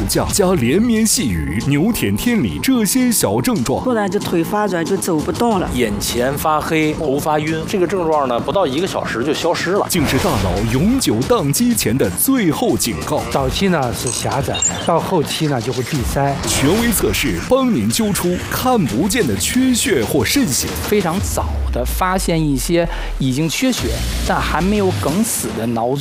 降加连绵细雨、牛舔天理这些小症状， 突然就腿发软，就走不动了， 眼前发黑、头发晕，这个症状呢，不到1个小时就消失了， 竟是大脑永久宕机前的最后警告。 早期呢是狭窄，到后期呢就会闭塞。 权威测试帮您揪出看不见的缺血或渗血， 非常早的发现一些已经缺血但还没有梗死的脑肿。